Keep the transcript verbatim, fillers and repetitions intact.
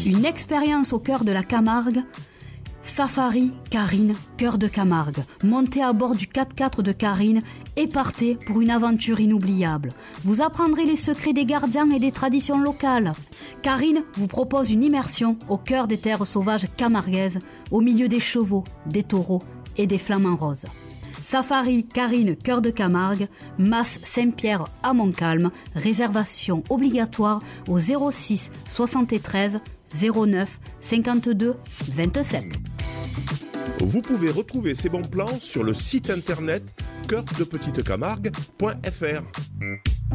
Une expérience au cœur de la Camargue. Safari Karine, cœur de Camargue. Montez à bord du quatre-quatre de Karine et partez pour une aventure inoubliable. Vous apprendrez les secrets des gardiens et des traditions locales. Karine vous propose une immersion au cœur des terres sauvages camarguaises, au milieu des chevaux, des taureaux et des flamants roses. Safari Karine, cœur de Camargue, Mas Saint-Pierre à Montcalm. Réservation obligatoire au zéro six soixante-treize zéro neuf cinquante-deux vingt-sept. Vous pouvez retrouver ces bons plans sur le site internet cœur de petite camargue point f r.